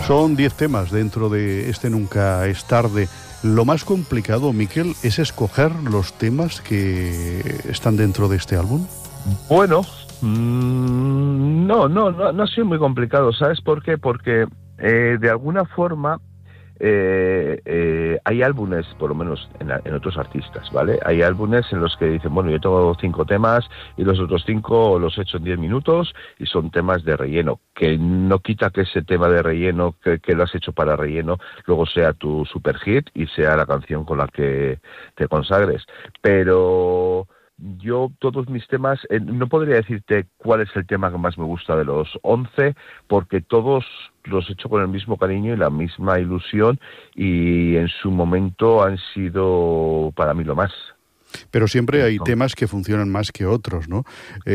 Son 10 temas dentro de este Nunca es tarde. Lo más complicado, Miquel, es escoger los temas que están dentro de este álbum. Bueno, no ha sido muy complicado. ¿Sabes por qué? Porque de alguna forma hay álbumes, por lo menos en otros artistas, ¿vale? Hay álbumes en los que dicen, bueno, yo tengo 5 temas y los otros 5 los he hecho en 10 minutos y son temas de relleno, que no quita que ese tema de relleno, que lo has hecho para relleno, luego sea tu super hit y sea la canción con la que te consagres. Pero yo, todos mis temas, no podría decirte cuál es el tema que más me gusta de los 11, porque todos los he hecho con el mismo cariño y la misma ilusión, y en su momento han sido para mí lo más. Pero siempre hay temas que funcionan más que otros, ¿no?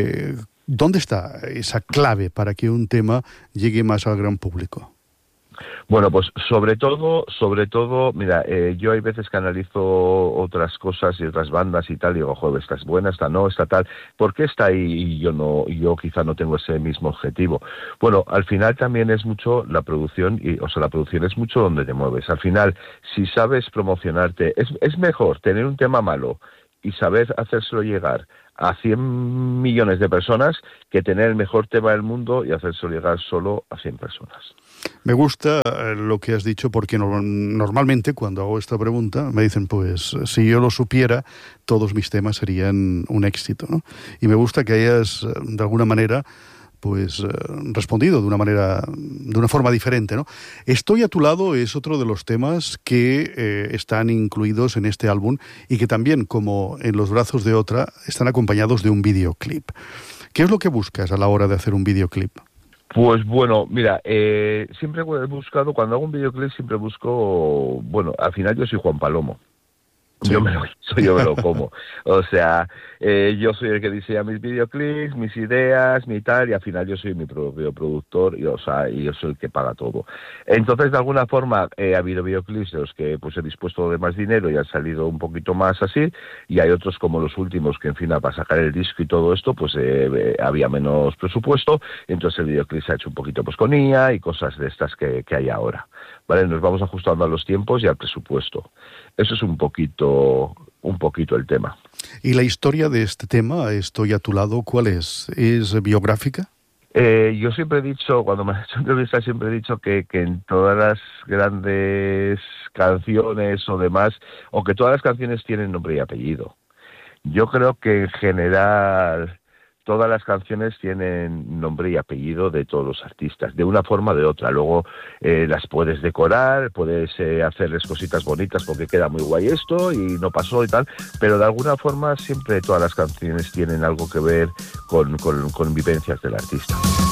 ¿Dónde está esa clave para que un tema llegue más al gran público? Bueno, pues sobre todo, mira, yo hay veces que analizo otras cosas y otras bandas y tal, y digo, joder, esta es buena, esta no, esta tal, ¿por qué está ahí y yo quizá no tengo ese mismo objetivo? Bueno, al final también es mucho la producción, la producción es mucho donde te mueves. Al final, si sabes promocionarte, es mejor tener un tema malo y saber hacérselo llegar a 100 millones de personas que tener el mejor tema del mundo y hacérselo llegar solo a 100 personas. Me gusta lo que has dicho, porque normalmente cuando hago esta pregunta me dicen, pues si yo lo supiera, todos mis temas serían un éxito, ¿no? Y me gusta que hayas de alguna manera pues respondido de una forma diferente, ¿no? Estoy a tu lado es otro de los temas que están incluidos en este álbum y que también, como En los brazos de otra, están acompañados de un videoclip. ¿Qué es lo que buscas a la hora de hacer un videoclip? Pues bueno, mira, siempre he buscado, cuando hago un videoclip siempre busco, bueno, al final yo soy Juan Palomo. Sí. Yo me lo como. O sea, yo soy el que diseña mis videoclips, mis ideas, mi tal, y al final yo soy mi propio productor y yo soy el que paga todo. Entonces, de alguna forma, ha habido videoclips de los que pues he dispuesto de más dinero y han salido un poquito más así, y hay otros como los últimos que, en fin, para sacar el disco y todo esto, pues había menos presupuesto, entonces el videoclip se ha hecho un poquito pues con IA y cosas de estas que hay ahora. ¿Vale? Nos vamos ajustando a los tiempos y al presupuesto. Eso es un poquito el tema. ¿Y la historia de este tema, Estoy a tu lado, cuál es? ¿Es biográfica? Yo siempre he dicho, cuando me he hecho entrevistas, siempre he dicho que en todas las grandes canciones o demás, o que todas las canciones tienen nombre y apellido. Yo creo que en general todas las canciones tienen nombre y apellido de todos los artistas, de una forma o de otra. Luego las puedes decorar, puedes hacerles cositas bonitas porque queda muy guay esto y no pasó y tal, pero de alguna forma siempre todas las canciones tienen algo que ver con vivencias del artista.